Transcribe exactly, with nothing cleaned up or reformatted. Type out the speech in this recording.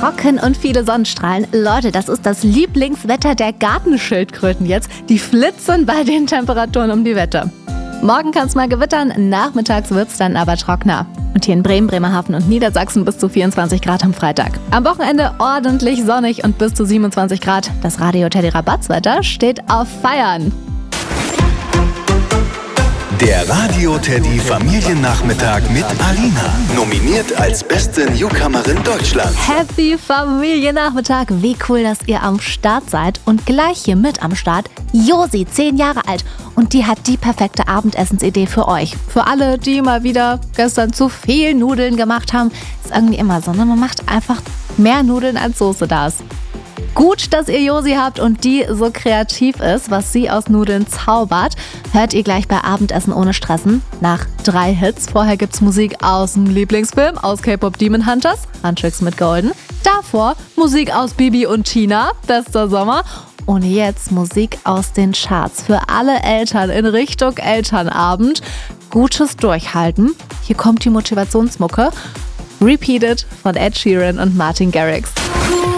trocken und viele Sonnenstrahlen. Leute, das ist das Lieblingswetter der Gartenschildkröten jetzt. Die flitzen bei den Temperaturen um die Wette. Morgen kann es mal gewittern, nachmittags wird es dann aber trockener. Und hier in Bremen, Bremerhaven und Niedersachsen bis zu vierundzwanzig Grad am Freitag. Am Wochenende ordentlich sonnig und bis zu siebenundzwanzig Grad. Das Radio Teddy Rabatzwetter steht auf Feiern. Der Radio Teddy Familiennachmittag mit Alina. Nominiert als beste Newcomerin Deutschlands. Happy Familiennachmittag. Wie cool, dass ihr am Start seid. Und gleich hier mit am Start Josi, zehn Jahre alt. Und die hat die perfekte Abendessensidee für euch. Für alle, die mal wieder gestern zu viel Nudeln gemacht haben. Ist irgendwie immer so, ne? Man macht einfach mehr Nudeln, als Soße da ist. Gut, dass ihr Josi habt und die so kreativ ist, was sie aus Nudeln zaubert. Hört ihr gleich bei Abendessen ohne Stressen nach drei Hits. Vorher gibt's Musik aus dem Lieblingsfilm, aus K-Pop Demon Hunters, Handtricks mit Golden. Davor Musik aus Bibi und Tina, bester Sommer. Und jetzt Musik aus den Charts für alle Eltern in Richtung Elternabend. Gutes Durchhalten. Hier kommt die Motivationsmucke. Repeated von Ed Sheeran und Martin Garrix.